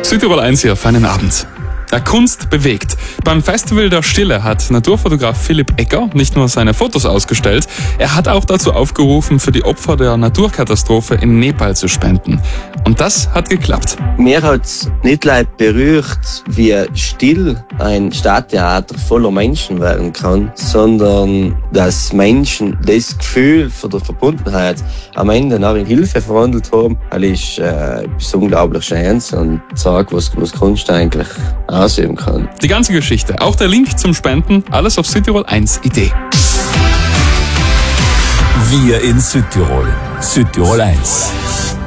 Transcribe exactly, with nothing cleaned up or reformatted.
Südtirol eins hier auf einen Abend. Ja, Kunst bewegt. Beim Festival der Stille hat Naturfotograf Philipp Egger nicht nur seine Fotos ausgestellt, er hat auch dazu aufgerufen, für die Opfer der Naturkatastrophe in Nepal zu spenden. Und das hat geklappt. Mir hat nicht leid berührt, wie still ein Stadttheater voller Menschen werden kann, sondern dass Menschen das Gefühl von der Verbundenheit am Ende nach in Hilfe verwandelt haben. Das ist äh, etwas unglaublich Schönes und zeigt, was, was Kunst eigentlich ausüben kann. Die ganze Geschichte, auch der Link zum Spenden, alles auf Südtirol eins Idee. Wir in Südtirol. Südtirol eins.